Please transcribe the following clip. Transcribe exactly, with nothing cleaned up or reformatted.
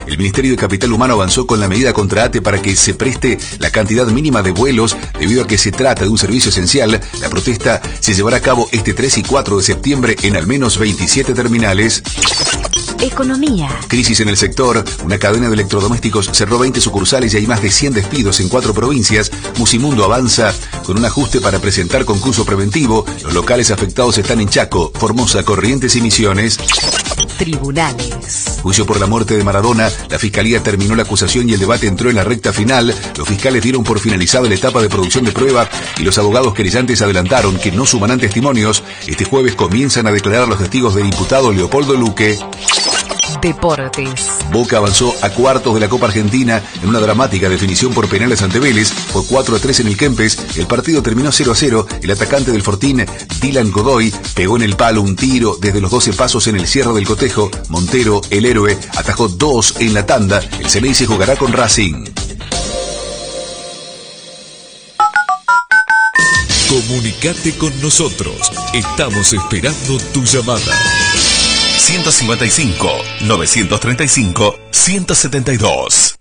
El Ministerio de Capital Humano avanzó con la medida contra ATE para que se preste la cantidad mínima de vuelos debido a que se trata de un servicio esencial. La protesta se llevará a cabo este tres y cuatro de septiembre en al menos veintisiete terminales. Economía. Crisis en el sector. Una cadena de electrodomésticos cerró veinte sucursales y hay más de cien despidos en cuatro provincias. Musimundo avanza con un ajuste para presentar concurso preventivo. Los locales afectados están en Chaco, Formosa, Corrientes y Misiones. Tribunales. Juicio por la muerte de Maradona. La Fiscalía terminó la acusación y el debate entró en la recta final. Los fiscales dieron por finalizada la etapa de producción de prueba y los abogados querellantes adelantaron que no sumarán testimonios. Este jueves comienzan a declarar los testigos del imputado Leopoldo Luque. Deportes. Boca avanzó a cuartos de la Copa Argentina en una dramática definición por penales ante Vélez. Por cuatro a tres en el Kempes, el partido terminó cero a cero. El atacante del Fortín, Dylan Godoy, pegó en el palo un tiro desde los doce pasos en el cierre del cotejo. Montero, el héroe, atajó dos en la tanda. El Ceneice jugará con Racing. Comunicate con nosotros. Estamos esperando tu llamada. ciento cincuenta y cinco, novecientos treinta y cinco, ciento setenta y dos.